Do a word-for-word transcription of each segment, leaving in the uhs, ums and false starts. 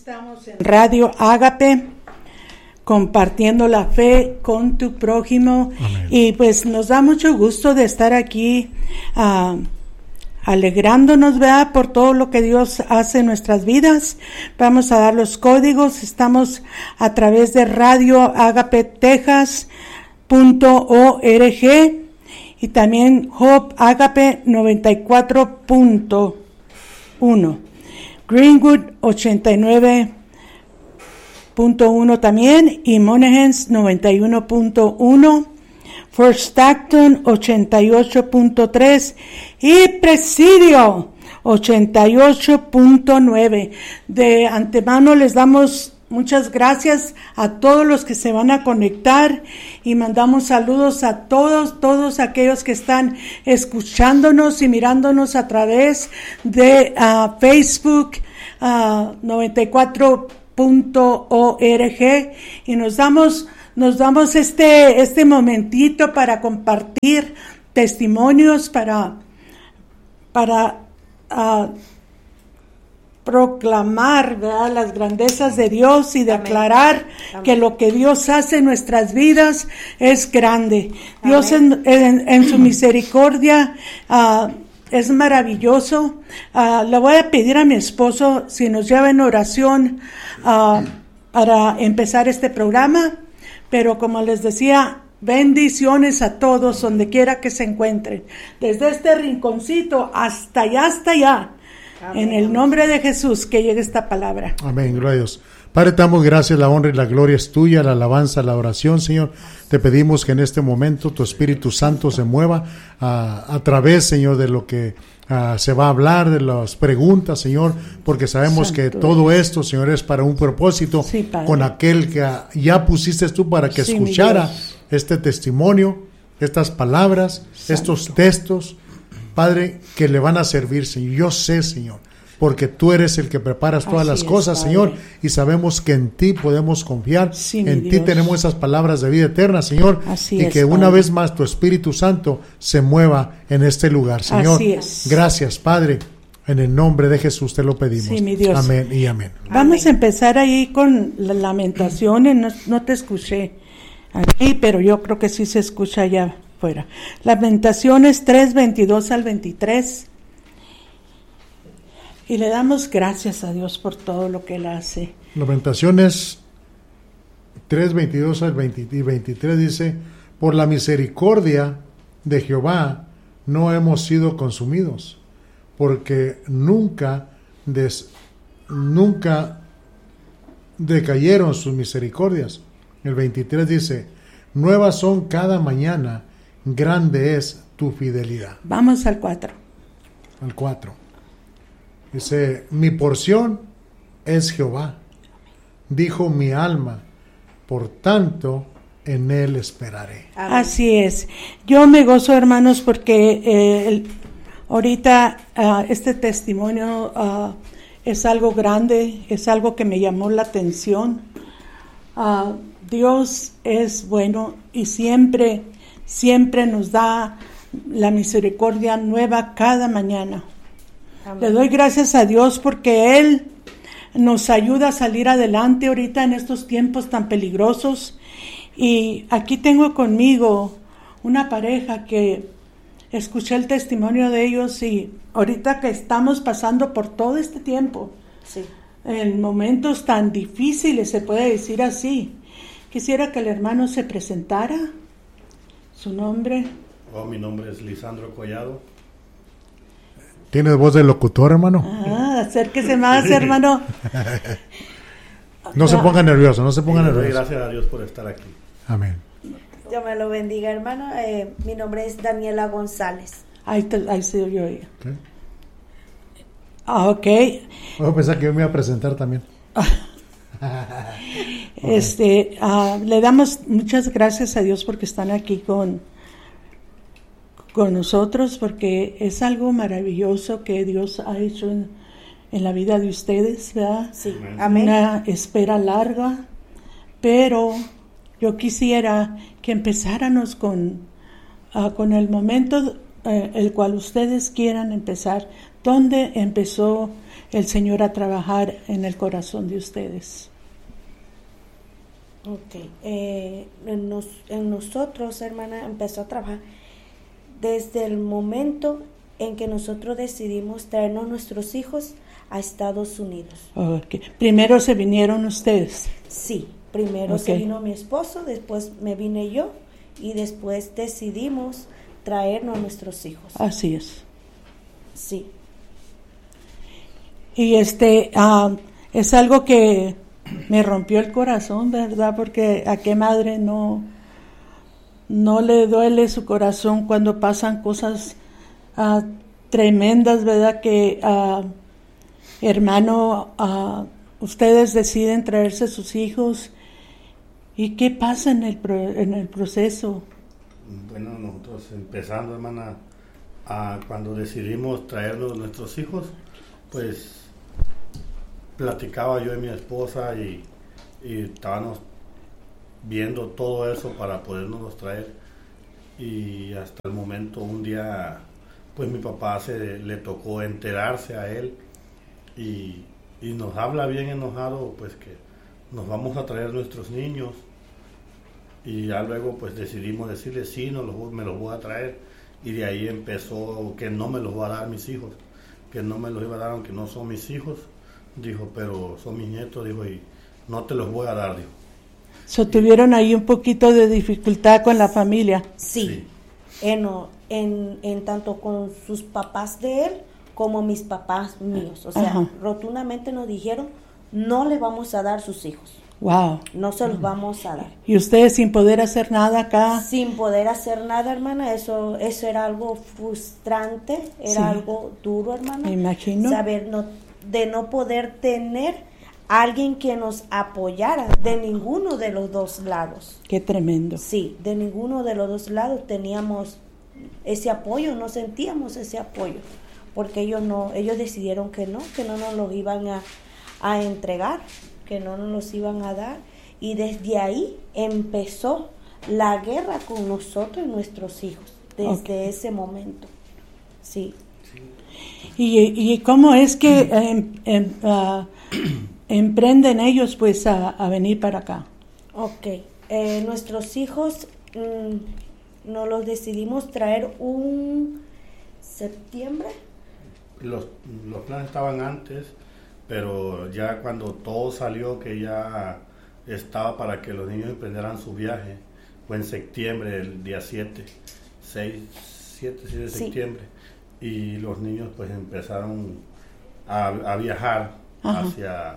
Estamos en Radio Ágape, compartiendo la fe con tu prójimo. Amén. Y pues nos da mucho gusto de estar aquí uh, alegrándonos, ¿verdad?, por todo lo que Dios hace en nuestras vidas. Vamos a dar los códigos. Estamos a través de Radio Ágape Texas punto org y también Hope Ágape noventa y cuatro punto uno, Greenwood ochenta y nueve punto uno también, y Monahans noventa y uno punto uno, Fort Stockton ochenta y ocho punto tres y Presidio ochenta y ocho punto nueve. De antemano les damos muchas gracias a todos los que se van a conectar y mandamos saludos a todos, todos aquellos que están escuchándonos y mirándonos a través de uh, Facebook uh, noventa y cuatro punto org, y nos damos nos damos este este momentito para compartir testimonios, para para uh, proclamar, ¿verdad?, las grandezas de Dios y declarar Amén. Que lo que Dios hace en nuestras vidas es grande. Amén. Dios en, en, en su misericordia uh, es maravilloso. Uh, le voy a pedir a mi esposo si nos lleva en oración uh, para empezar este programa, pero como les decía, bendiciones a todos donde quiera que se encuentren, desde este rinconcito hasta allá, hasta allá. Amén. En el nombre de Jesús, que llegue esta palabra. Amén, gloria a Dios. Padre, te damos gracias, la honra y la gloria es tuya, la alabanza, la oración, Señor. Te pedimos que en este momento tu Espíritu Santo se mueva a, a través, Señor, de lo que uh, se va a hablar, de las preguntas, Señor, porque sabemos Santo que todo esto, Señor, es para un propósito, sí, con aquel que ya pusiste tú para que sí, escuchara este testimonio, estas palabras, Santo. Estos textos, Padre, que le van a servir, Señor. Yo sé, Señor, porque tú eres el que preparas todas Así las cosas, es, Señor, y sabemos que en ti podemos confiar, sí, en ti Dios. Tenemos esas palabras de vida eterna, Señor, Así y es, que una Padre. Vez más tu Espíritu Santo se mueva en este lugar, Señor. Así es. Gracias, Padre, en el nombre de Jesús te lo pedimos. Sí, mi Dios. Amén y amén. Vamos amén. a empezar ahí con las lamentaciones. No, no te escuché aquí, pero yo creo que sí se escucha allá fuera. Lamentaciones tres, veintidós al veintitrés. Y le damos gracias a Dios por todo lo que Él hace. Lamentaciones tres, veintidós al veintitrés dice: por la misericordia de Jehová no hemos sido consumidos, porque nunca, des, nunca decayeron sus misericordias. El veintitrés dice: nuevas son cada mañana, grande es tu fidelidad. Vamos al cuatro. Al cuatro. Dice: mi porción es Jehová, dijo mi alma, por tanto en él esperaré. Amén. Así es. Yo me gozo, hermanos, porque eh, el, ahorita uh, este testimonio uh, es algo grande, es algo que me llamó la atención. Uh, Dios es bueno y siempre, siempre nos da la misericordia nueva cada mañana. Amén. Le doy gracias a Dios porque Él nos ayuda a salir adelante ahorita en estos tiempos tan peligrosos. Y aquí tengo conmigo una pareja que escuché el testimonio de ellos, y ahorita que estamos pasando por todo este tiempo, sí, en momentos tan difíciles, se puede decir así, quisiera que el hermano se presentara. Su nombre. Oh, mi nombre es Lisandro Collado. ¿Tienes voz de locutor, hermano? Ah, acérquese más, hermano. No se ponga nervioso, no se ponga nervioso. Gracias a Dios por estar aquí. Amén. Dios me lo bendiga, hermano. Eh, mi nombre es Daniela González. Ahí, te, ahí se oyó ella. Okay. Ah, ok. Voy a pensar que yo me iba a presentar también. este, uh, le damos muchas gracias a Dios porque están aquí con, con nosotros, porque es algo maravilloso que Dios ha hecho en, en la vida de ustedes, ¿verdad? Sí. Amén. Una espera larga, pero yo quisiera que empezáramos con, uh, con el momento uh, el cual ustedes quieran empezar. ¿Dónde empezó el Señor a trabajar en el corazón de ustedes? Ok, eh, en, nos, en nosotros, hermana, empezó a trabajar desde el momento en que nosotros decidimos traernos nuestros hijos a Estados Unidos. Okay. Primero se vinieron ustedes. Sí, primero Okay. se vino mi esposo, después me vine yo y después decidimos traernos a nuestros hijos. Así es. Sí. Y este ah, es algo que me rompió el corazón, ¿verdad? Porque a qué madre no, no le duele su corazón cuando pasan cosas ah, tremendas, ¿verdad? Que, ah, hermano, ah, ustedes deciden traerse sus hijos. ¿Y qué pasa en el, pro, en el proceso? Bueno, nosotros empezando, hermana, a, cuando decidimos traernos nuestros hijos, pues platicaba yo y mi esposa y, y estábamos viendo todo eso para podernos traer, y hasta el momento un día pues mi papá se le tocó enterarse a él y, y nos habla bien enojado pues que nos vamos a traer nuestros niños, y ya luego pues decidimos decirle sí, no los, me los voy a traer, y de ahí empezó que no me los va a dar mis hijos, que no me los iba a dar aunque no son mis hijos. Dijo, pero son mis nietos, dijo, y no te los voy a dar, dijo. So, ¿tuvieron ahí un poquito de dificultad con la familia? Sí, Sí. En, en, en tanto con sus papás de él como mis papás míos. O sea, Ajá. rotundamente nos dijeron, no le vamos a dar sus hijos, Wow. no se los vamos a dar. ¿Y ustedes sin poder hacer nada acá? Sin poder hacer nada, hermana, eso eso era algo frustrante, era Sí. algo duro, hermana. Me imagino. Saber no, de no poder tener alguien que nos apoyara de ninguno de los dos lados. Qué tremendo. Sí, de ninguno de los dos lados teníamos ese apoyo, no sentíamos ese apoyo, porque ellos no, ellos decidieron que no, que no nos los iban a, a entregar, que no nos los iban a dar, y desde ahí empezó la guerra con nosotros y nuestros hijos, desde Okay. ese momento. Sí. ¿Y, y cómo es que em, em, ah, emprenden ellos pues a, a venir para acá? Ok, eh, nuestros hijos mm, nos los decidimos traer un septiembre. Los, los planes estaban antes, pero ya cuando todo salió, que ya estaba para que los niños emprendieran su viaje, fue en septiembre, el día siete, seis, siete, siete de Sí. septiembre, y los niños pues empezaron a, a viajar Ajá. hacia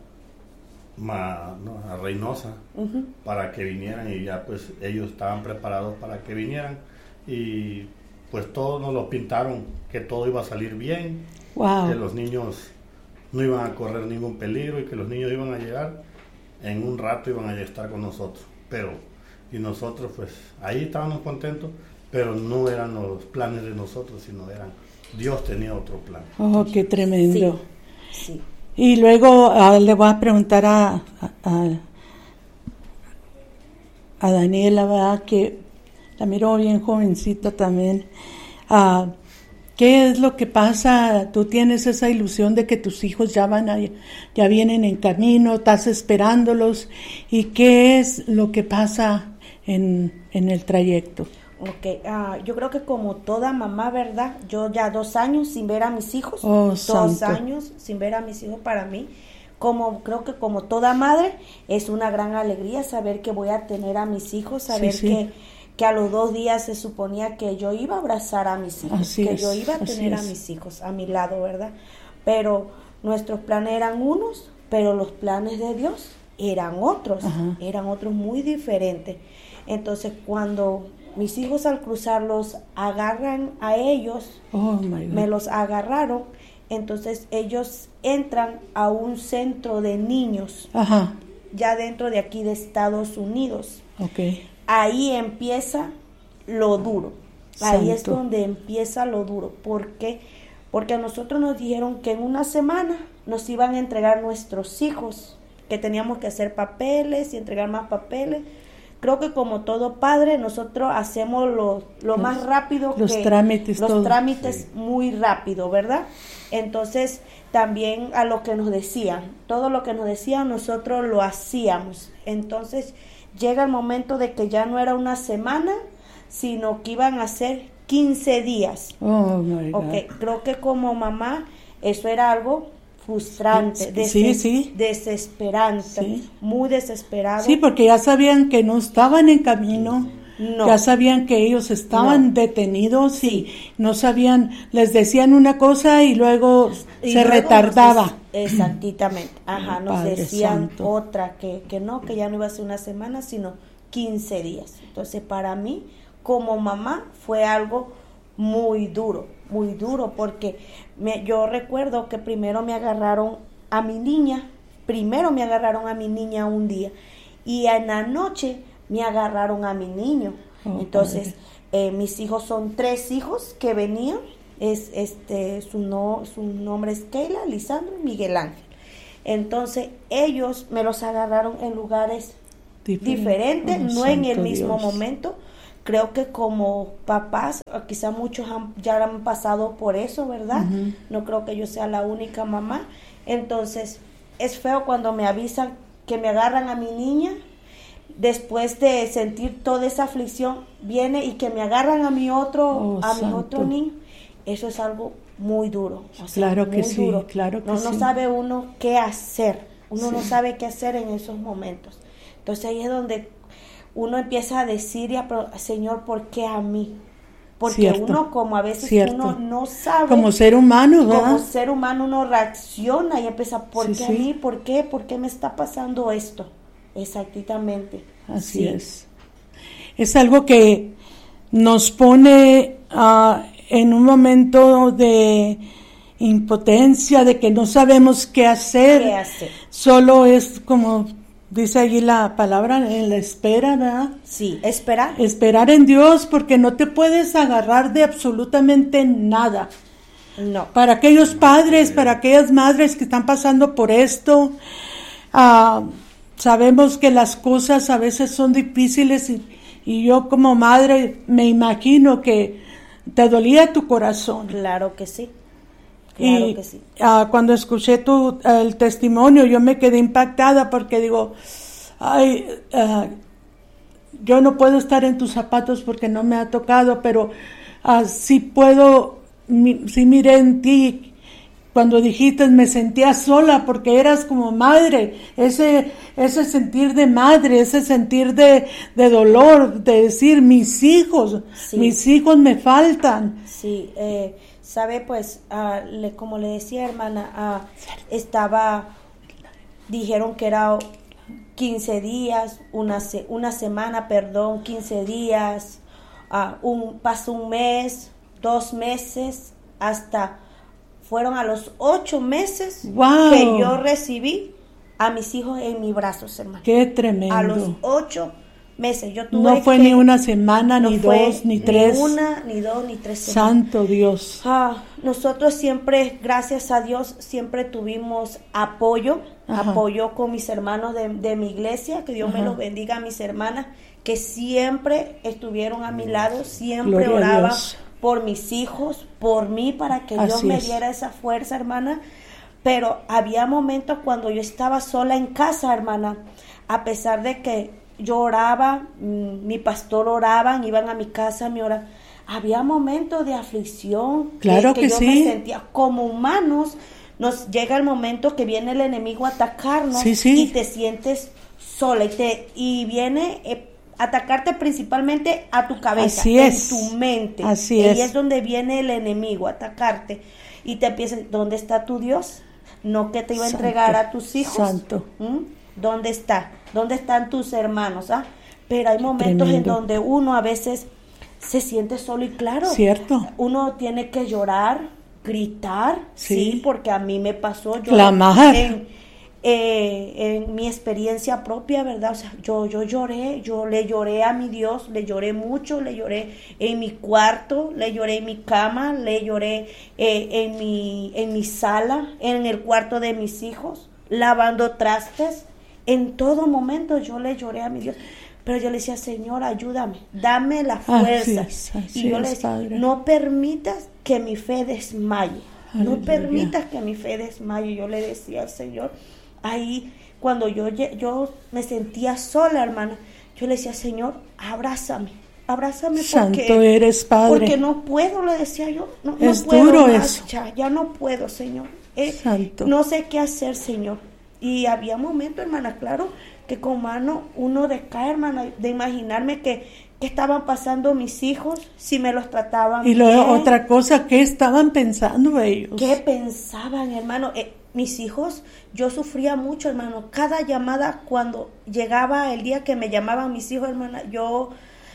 Ma- no, a Reynosa, Ujú. para que vinieran, y ya pues ellos estaban preparados para que vinieran, y pues todos nos lo pintaron que todo iba a salir bien, Wow. que los niños no iban a correr ningún peligro y que los niños iban a llegar en un rato, iban a estar con nosotros. Pero y nosotros pues ahí estábamos contentos, pero no eran los planes de nosotros, sino eran Dios tenía otro plan. Oh, qué tremendo. Sí, sí. Y luego ah, le voy a preguntar a, a, a Daniela, ¿verdad? Que la miro bien jovencita también. Ah, ¿qué es lo que pasa? Tú tienes esa ilusión de que tus hijos ya van a, ya vienen en camino, estás esperándolos. ¿Y qué es lo que pasa en, en el trayecto? Ok, ah, yo creo que como toda mamá, ¿verdad? Yo ya dos años sin ver a mis hijos, Oh, dos santo. años sin ver a mis hijos, para mí, como creo que como toda madre, es una gran alegría saber que voy a tener a mis hijos, saber Sí, sí. que, que a los dos días se suponía que yo iba a abrazar a mis hijos, Así que es, yo iba a así tener a es. mis hijos a mi lado, ¿verdad? Pero nuestros planes eran unos, pero los planes de Dios eran otros, Ajá. eran otros muy diferentes. Entonces, cuando mis hijos al cruzarlos agarran a ellos, Oh, my God. me los agarraron, entonces ellos entran a un centro de niños, Ajá, ya dentro de aquí de Estados Unidos. ok. Ahí empieza lo duro, ahí es Santo. donde empieza lo duro. ¿Por qué? Porque a nosotros nos dijeron que en una semana nos iban a entregar nuestros hijos, que teníamos que hacer papeles y entregar más papeles. creo que como todo padre, nosotros hacemos lo, lo los, más rápido los que trámites, los todo. trámites Sí. muy rápido, ¿verdad? Entonces, también a lo que nos decían, todo lo que nos decían, nosotros lo hacíamos. Entonces, llega el momento de que ya no era una semana, sino que iban a ser quince días. Oh, my God. Okay, creo que como mamá, eso era algo frustrante, Sí, deses- sí, sí. desesperante, Sí. muy desesperado. Sí, porque ya sabían que no estaban en camino, No. ya sabían que ellos estaban No. detenidos y Sí. no sabían, les decían una cosa y luego Y se luego retardaba. nos dec- exactamente, ajá, nos Padre decían Santo. otra, que, que no, que ya no iba a ser una semana, sino quince días. Entonces, para mí, como mamá, fue algo muy duro, muy duro, porque me, yo recuerdo que primero me agarraron a mi niña, primero me agarraron a mi niña un día, y en la noche me agarraron a mi niño. Oh, Entonces, eh, mis hijos son tres hijos que venían, es este su no su nombre es Keila, Lisandro y Miguel Ángel. Entonces, ellos me los agarraron en lugares Diferente. diferentes, Oh, no en el santo mismo Dios. momento. Creo que como papás, quizá muchos han- ya han pasado por eso, ¿verdad? Ujú. No creo que yo sea la única mamá. Entonces, es feo cuando me avisan que me agarran a mi niña, después de sentir toda esa aflicción, viene y que me agarran a mi otro, Oh, a mi santo. otro niño. Eso es algo muy duro. O sea, Claro que muy sí, duro. claro que no, no sí. sabe uno qué hacer. Uno no Sí. sabe qué hacer en esos momentos. Entonces ahí es donde uno empieza a decir, y a pro- Señor, ¿por qué a mí? Porque Cierto. uno, como a veces Cierto. uno no sabe, Como ser humano, ¿verdad? como ser humano uno reacciona y empieza, ¿por Sí, qué sí. a mí? ¿Por qué? ¿Por qué me está pasando esto? Exactamente. Así Sí. es. Es algo que nos pone ah, en un momento de impotencia, de que no sabemos qué hacer. ¿Qué hacer? Solo es como dice allí la palabra, en la espera, ¿verdad? Sí, esperar. Esperar en Dios, porque no te puedes agarrar de absolutamente nada. No. Para aquellos padres, para aquellas madres que están pasando por esto, ah, sabemos que las cosas a veces son difíciles y, y yo como madre me imagino que te dolía tu corazón. Claro que sí. Claro Y que sí. ah, cuando escuché tu el testimonio, yo me quedé impactada porque digo, ay, ah, yo no puedo estar en tus zapatos porque no me ha tocado, pero ah, sí puedo, mi, sí miré en ti cuando dijiste, me sentía sola porque eras como madre, ese ese sentir de madre, ese sentir de, de dolor, de decir, mis hijos, Sí. mis hijos me faltan. Sí, eh, sabe, pues, ah, le, como le decía, hermana, ah, estaba, dijeron que era quince días, una, se, una semana, perdón, quince días, ah, un, pasó un mes, dos meses, hasta fueron a los ocho meses Wow. que yo recibí a mis hijos en mis brazos, hermana. Qué tremendo. A los ocho meses. Yo tuve No fue que- ni una semana, no ni fue dos, ni tres. Ni una, ni dos, ni tres semanas. Santo Dios. Ah, nosotros siempre, gracias a Dios, siempre tuvimos apoyo, Ajá. apoyo con mis hermanos de, de mi iglesia, que Dios me Ajá. los bendiga a mis hermanas, que siempre estuvieron a mi lado, siempre Gloria a oraban Dios. por mis hijos, por mí, para que Dios Así me es. diera esa fuerza, hermana. Pero había momentos cuando yo estaba sola en casa, hermana, a pesar de que yo oraba, mm, mi pastor oraban, iban a mi casa, me oraban. Había momentos de aflicción, Claro que yo sí. me sentía como humanos. Nos llega el momento que viene el enemigo a atacarnos Sí, sí. y te sientes sola y te y viene eh, atacarte principalmente a tu cabeza, Así en es. tu mente. Así y es. es donde viene el enemigo a atacarte y te empieza, ¿dónde está tu Dios? No que te iba a Santo, entregar a tus hijos. santo. ¿Mm? ¿Dónde está? ¿Dónde están tus hermanos? ¿Ah? Pero hay momentos tremendo. en donde uno a veces se siente solo y claro. Cierto. Uno tiene que llorar, gritar, sí, Sí. porque a mí me pasó. Yo, Clamar. En, eh, en mi experiencia propia, ¿verdad? O sea, yo, yo lloré, yo le lloré a mi Dios, le lloré mucho, le lloré en mi cuarto, le lloré en mi cama, le lloré eh, en, mi, en mi sala, en el cuarto de mis hijos, lavando trastes. En todo momento yo le lloré a mi Dios. Pero yo le decía, Señor, ayúdame, dame la Así fuerza. es, así y yo le es, decía, Padre. no permitas que mi fe desmaye. No Aleluya. permitas que mi fe desmaye. Yo le decía al Señor, ahí cuando yo, lle- yo me sentía sola, hermana, yo le decía, Señor, abrázame, abrázame porque, Santo eres, Padre. porque no puedo, le decía yo, no, no Es puedo duro más, eso. ya, ya no puedo, Señor. Eh, Santo. no sé qué hacer, Señor. Y había momentos, hermana, claro, que con mano uno decae, hermana, de imaginarme que, que estaban pasando mis hijos, si me los trataban Y luego bien. otra cosa, ¿qué estaban pensando ellos? ¿Qué pensaban, hermano? Eh, mis hijos, yo sufría mucho, hermano. Cada llamada, cuando llegaba el día que me llamaban mis hijos, hermana, yo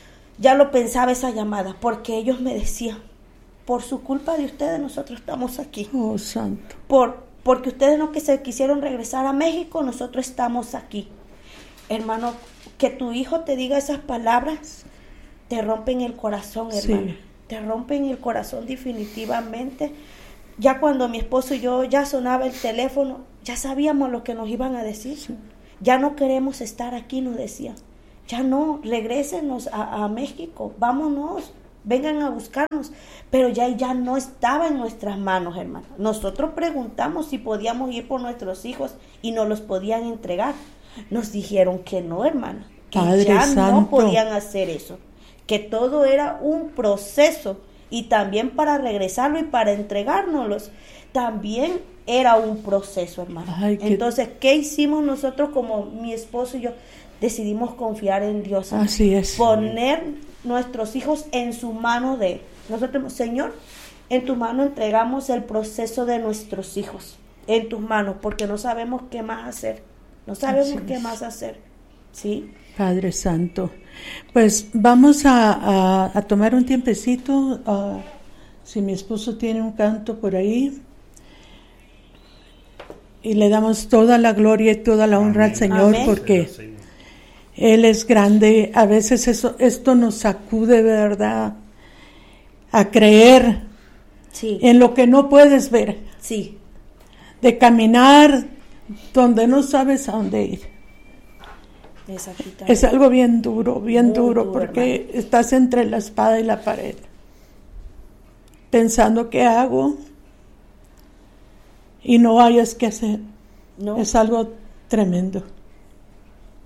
ya lo pensaba esa llamada, porque ellos me decían, por su culpa de ustedes nosotros estamos aquí. Oh, Santo. Por, porque ustedes no que se quisieron regresar a México, nosotros estamos aquí. Hermano, que tu hijo te diga esas palabras, te rompen el corazón, Sí. hermano. Te rompen el corazón definitivamente. Ya cuando mi esposo y yo ya sonaba el teléfono, ya sabíamos lo que nos iban a decir. Sí. Ya no queremos estar aquí, nos decían. Ya no, regrésenos a, a México, vámonos, vengan a buscarnos. Pero ya, ya no estaba en nuestras manos, hermano. Nosotros preguntamos si podíamos ir por nuestros hijos y nos los podían entregar. Nos dijeron que no, hermana, que Padre ya Santo. no podían hacer eso, que todo era un proceso y también para regresarlo y para entregárnoslos, también era un proceso, hermano. Ay, qué- Entonces, ¿qué hicimos nosotros como mi esposo y yo? Decidimos confiar en Dios. hermano. Así es. Poner nuestros hijos en su mano de Él. Nosotros, Señor, en tu mano entregamos el proceso de nuestros hijos. En tus manos, porque no sabemos qué más hacer. No sabemos Así qué es. más hacer. ¿Sí? Padre Santo. Pues vamos a, a, a tomar un tiempecito. ah, si mi esposo tiene un canto por ahí. Y le damos toda la gloria y toda la honra al Amén. Señor Amén. porque Señor. Él es grande. A veces eso, esto nos sacude, ¿verdad? A creer Sí. en lo que no puedes ver. Sí. De caminar donde no sabes a dónde ir. Exactamente. Es algo bien duro, bien Muy duro, duro, porque estás entre la espada y la pared, pensando qué hago y no hayas que hacer. ¿No? Es algo tremendo.